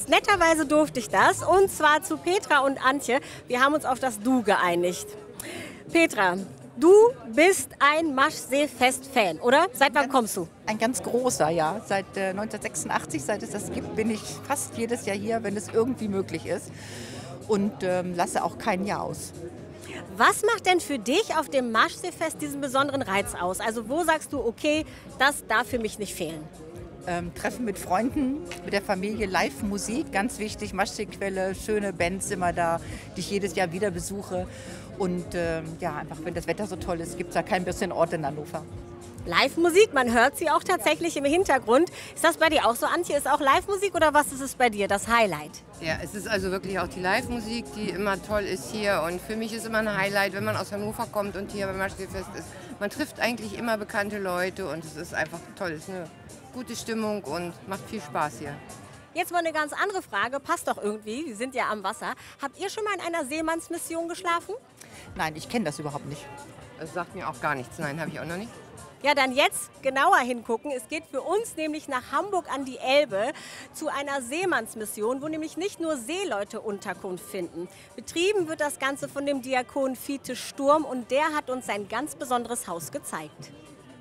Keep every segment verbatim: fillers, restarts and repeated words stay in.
Netterweise durfte ich das, und zwar zu Petra und Antje. Wir haben uns auf das Du geeinigt. Petra, du bist ein Maschsee-Fest-Fan, oder? Seit wann kommst du? Ein ganz großer, ja. Seit äh, neunzehnhundertsechsundachtzig, seit es das gibt, bin ich fast jedes Jahr hier, wenn es irgendwie möglich ist. Und ähm, lasse auch kein Jahr aus. Was macht denn für dich auf dem Maschsee-Fest diesen besonderen Reiz aus? Also wo sagst du, okay, das darf für mich nicht fehlen? Ähm, Treffen mit Freunden, mit der Familie, Live-Musik, ganz wichtig, Maschseequelle, schöne Bands immer da, die ich jedes Jahr wieder besuche. Und ähm, ja, einfach, wenn das Wetter so toll ist, gibt es da keinen besseren Ort in Hannover. Live-Musik, man hört sie auch tatsächlich im Hintergrund. Ist das bei dir auch so, Antje? Ist auch Live-Musik oder was ist es bei dir, das Highlight? Ja, es ist also wirklich auch die Live-Musik, die immer toll ist hier. Und für mich ist immer ein Highlight, wenn man aus Hannover kommt und hier beim Maschsee-Fest ist. Man trifft eigentlich immer bekannte Leute und es ist einfach toll. Es ist eine gute Stimmung und macht viel Spaß hier. Jetzt mal eine ganz andere Frage, passt doch irgendwie, wir sind ja am Wasser. Habt ihr schon mal in einer Seemannsmission geschlafen? Nein, ich kenne das überhaupt nicht. Das sagt mir auch gar nichts. Nein, habe ich auch noch nicht. Ja, dann jetzt genauer hingucken. Es geht für uns nämlich nach Hamburg an die Elbe zu einer Seemannsmission, wo nämlich nicht nur Seeleute Unterkunft finden. Betrieben wird das Ganze von dem Diakon Fiete Sturm und der hat uns sein ganz besonderes Haus gezeigt.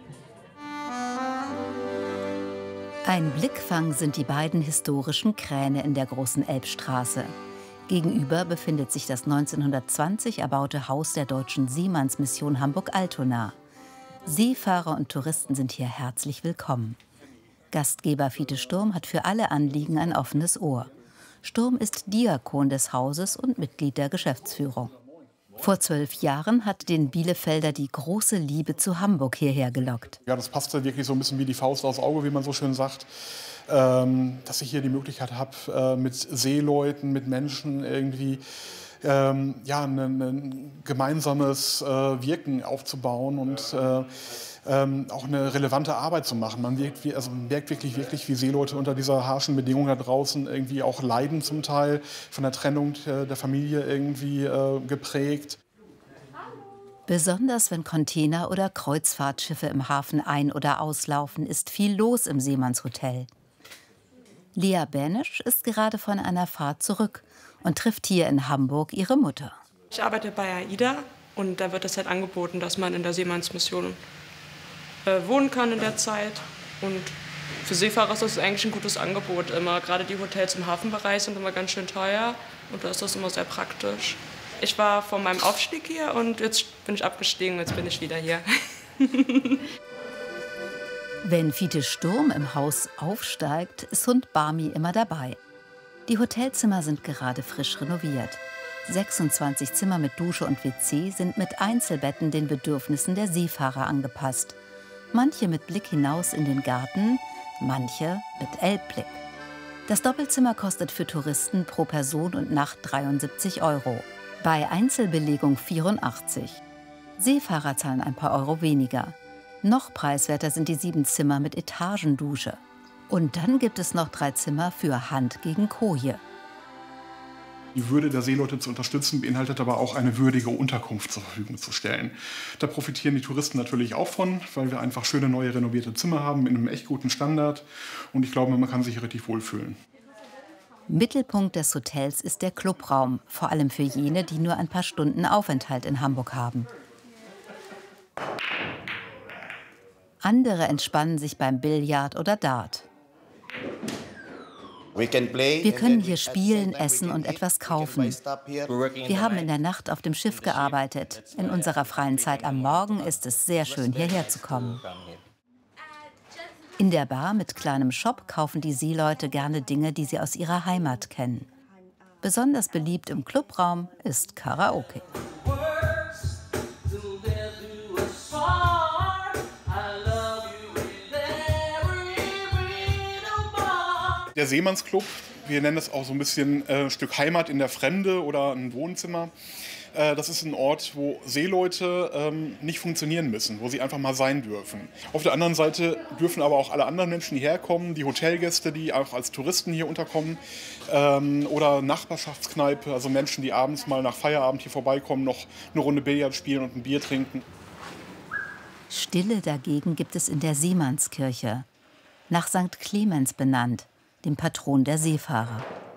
Ein Blickfang sind die beiden historischen Kräne in der großen Elbstraße. Gegenüber befindet sich das neunzehnhundertzwanzig erbaute Haus der Deutschen Seemannsmission Hamburg-Altona. Seefahrer und Touristen sind hier herzlich willkommen. Gastgeber Fiete Sturm hat für alle Anliegen ein offenes Ohr. Sturm ist Diakon des Hauses und Mitglied der Geschäftsführung. Vor zwölf Jahren hat den Bielefelder die große Liebe zu Hamburg hierher gelockt. Ja, das passte wirklich so ein bisschen wie die Faust aufs Auge, wie man so schön sagt. Ähm, dass ich hier die Möglichkeit habe, äh, mit Seeleuten, mit Menschen irgendwie ähm, ja, ein, ein gemeinsames äh, Wirken aufzubauen und äh, ähm, auch eine relevante Arbeit zu machen. Man wirkt, wie, also merkt wirklich, wirklich, wie Seeleute unter dieser harschen Bedingungen da draußen irgendwie auch leiden, zum Teil von der Trennung äh, der Familie irgendwie äh, geprägt. Besonders wenn Container- oder Kreuzfahrtschiffe im Hafen ein- oder auslaufen, ist viel los im Seemannshotel. Lea Bänisch ist gerade von einer Fahrt zurück und trifft hier in Hamburg ihre Mutter. Ich arbeite bei AIDA und da wird es halt angeboten, dass man in der Seemannsmission äh, wohnen kann in der Zeit. Und für Seefahrer ist das eigentlich ein gutes Angebot. Immer, gerade die Hotels im Hafenbereich sind immer ganz schön teuer und da ist das immer sehr praktisch. Ich war vor meinem Aufstieg hier und jetzt bin ich abgestiegen und jetzt bin ich wieder hier. Wenn Fiete Sturm im Haus aufsteigt, ist Hund Barmi immer dabei. Die Hotelzimmer sind gerade frisch renoviert. sechsundzwanzig Zimmer mit Dusche und W C sind mit Einzelbetten den Bedürfnissen der Seefahrer angepasst. Manche mit Blick hinaus in den Garten, manche mit Elbblick. Das Doppelzimmer kostet für Touristen pro Person und Nacht dreiundsiebzig Euro. Bei Einzelbelegung vierundachtzig. Seefahrer zahlen ein paar Euro weniger. Noch preiswerter sind die sieben Zimmer mit Etagendusche. Und dann gibt es noch drei Zimmer für Hand gegen Koje. Die Würde der Seeleute zu unterstützen, beinhaltet aber auch eine würdige Unterkunft zur Verfügung zu stellen. Da profitieren die Touristen natürlich auch von, weil wir einfach schöne neue renovierte Zimmer haben in einem echt guten Standard. Und ich glaube, man kann sich richtig wohlfühlen. Mittelpunkt des Hotels ist der Clubraum, vor allem für jene, die nur ein paar Stunden Aufenthalt in Hamburg haben. Andere entspannen sich beim Billard oder Dart. Wir können hier spielen, essen und etwas kaufen. Wir haben in der Nacht auf dem Schiff gearbeitet. In unserer freien Zeit am Morgen ist es sehr schön, hierher zu kommen. In der Bar mit kleinem Shop kaufen die Seeleute gerne Dinge, die sie aus ihrer Heimat kennen. Besonders beliebt im Clubraum ist Karaoke. Der Seemannsclub, wir nennen es auch so ein bisschen äh, Stück Heimat in der Fremde oder ein Wohnzimmer. Äh, das ist ein Ort, wo Seeleute ähm, nicht funktionieren müssen, wo sie einfach mal sein dürfen. Auf der anderen Seite dürfen aber auch alle anderen Menschen, die herkommen, die Hotelgäste, die auch als Touristen hier unterkommen, ähm, oder Nachbarschaftskneipe, also Menschen, die abends mal nach Feierabend hier vorbeikommen, noch eine Runde Billard spielen und ein Bier trinken. Stille dagegen gibt es in der Seemannskirche, nach Sankt Clemens benannt, dem Patron der Seefahrer.